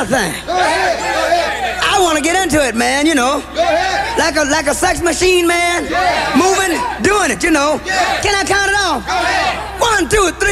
my thing. Go ahead. Go ahead. I want to get into it, man, you know. Go ahead. Like a sex machine, man. Yeah. Moving, doing it, you know. Yeah. Can I count it off? Go ahead. 1, 2, 3.